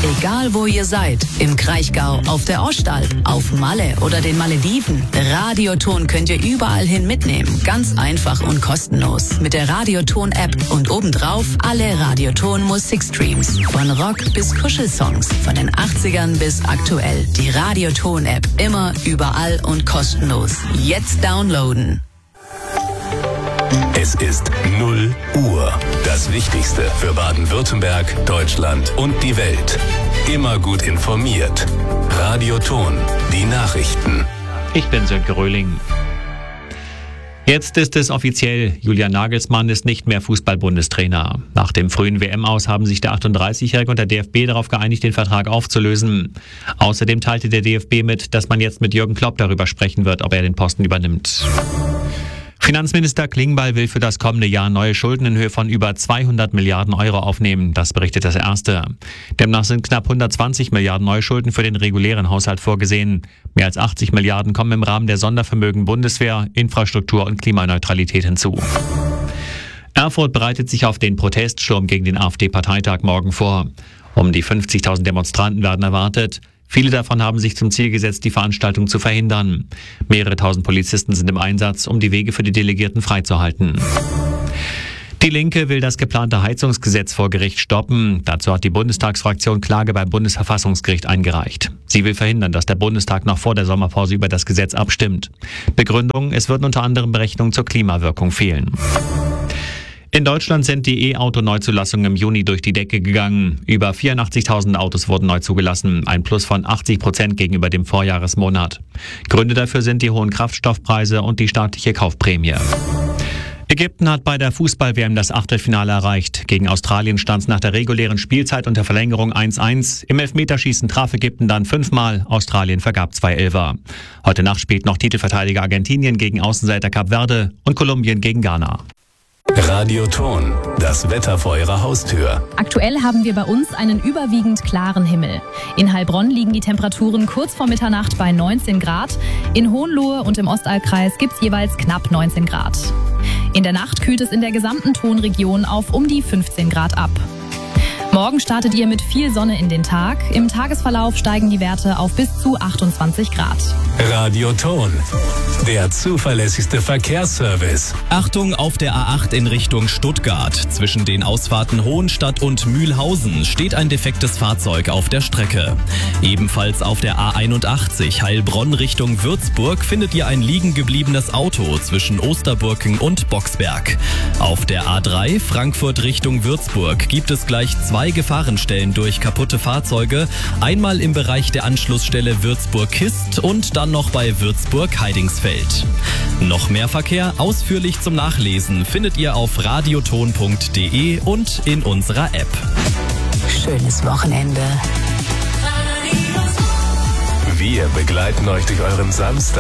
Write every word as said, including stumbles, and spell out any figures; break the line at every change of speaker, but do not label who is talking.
Egal wo ihr seid, im Kraichgau, auf der Ostalb, auf Malle oder den Malediven, Radioton könnt ihr überall hin mitnehmen. Ganz einfach und kostenlos. Mit der Radioton-App und obendrauf alle Radioton-Musikstreams. Von Rock bis Kuschelsongs, von den achtzigern bis aktuell. Die Radioton-App immer, überall und kostenlos. Jetzt downloaden.
Es ist null Uhr. Das Wichtigste für Baden-Württemberg, Deutschland und die Welt. Immer gut informiert. Radioton, die Nachrichten.
Ich bin Sönke Röhling. Jetzt ist es offiziell, Julian Nagelsmann ist nicht mehr Fußball-Bundestrainer. Nach dem frühen W M-Aus haben sich der achtunddreißigjährige und der D F B darauf geeinigt, den Vertrag aufzulösen. Außerdem teilte der D F B mit, dass man jetzt mit Jürgen Klopp darüber sprechen wird, ob er den Posten übernimmt. Finanzminister Klingbeil will für das kommende Jahr neue Schulden in Höhe von über zweihundert Milliarden Euro aufnehmen. Das berichtet das Erste. Demnach sind knapp hundertzwanzig Milliarden neue Schulden für den regulären Haushalt vorgesehen. Mehr als achtzig Milliarden kommen im Rahmen der Sondervermögen Bundeswehr, Infrastruktur und Klimaneutralität hinzu. Erfurt bereitet sich auf den Proteststurm gegen den AfD-Parteitag morgen vor. Um die fünfzigtausend Demonstranten werden erwartet. Viele davon haben sich zum Ziel gesetzt, die Veranstaltung zu verhindern. Mehrere tausend Polizisten sind im Einsatz, um die Wege für die Delegierten freizuhalten. Die Linke will das geplante Heizungsgesetz vor Gericht stoppen. Dazu hat die Bundestagsfraktion Klage beim Bundesverfassungsgericht eingereicht. Sie will verhindern, dass der Bundestag noch vor der Sommerpause über das Gesetz abstimmt. Begründung: Es würden unter anderem Berechnungen zur Klimawirkung fehlen. In Deutschland sind die E-Auto-Neuzulassungen im Juni durch die Decke gegangen. Über vierundachtzigtausend Autos wurden neu zugelassen, ein Plus von achtzig Prozent gegenüber dem Vorjahresmonat. Gründe dafür sind die hohen Kraftstoffpreise und die staatliche Kaufprämie. Ägypten hat bei der Fußball-W M das Achtelfinale erreicht. Gegen Australien stand es nach der regulären Spielzeit und der Verlängerung eins eins. Im Elfmeterschießen traf Ägypten dann fünfmal, Australien vergab zwei Elfer. Heute Nacht spielt noch Titelverteidiger Argentinien gegen Außenseiter Kap Verde und Kolumbien gegen Ghana.
Radioton, das Wetter vor Ihrer Haustür.
Aktuell haben wir bei uns einen überwiegend klaren Himmel. In Heilbronn liegen die Temperaturen kurz vor Mitternacht bei neunzehn Grad. In Hohenlohe und im Ostalbkreis gibt's jeweils knapp neunzehn Grad. In der Nacht kühlt es in der gesamten Tonregion auf um die fünfzehn Grad ab. Morgen startet ihr mit viel Sonne in den Tag. Im Tagesverlauf steigen die Werte auf bis zu achtundzwanzig Grad.
Radioton, der zuverlässigste Verkehrsservice.
Achtung auf der A acht in Richtung Stuttgart. Zwischen den Ausfahrten Hohenstadt und Mühlhausen steht ein defektes Fahrzeug auf der Strecke. Ebenfalls auf der A einundachtzig Heilbronn Richtung Würzburg findet ihr ein liegen gebliebenes Auto zwischen Osterburken und Boxberg. Auf der A drei Frankfurt Richtung Würzburg gibt es gleich zwei Gefahrenstellen durch kaputte Fahrzeuge. Einmal im Bereich der Anschlussstelle Würzburg-Kist und dann noch bei Würzburg-Heidingsfeld. Noch mehr Verkehr ausführlich zum Nachlesen findet ihr auf radioton punkt de und in unserer App.
Schönes Wochenende.
Wir begleiten euch durch euren Samstag.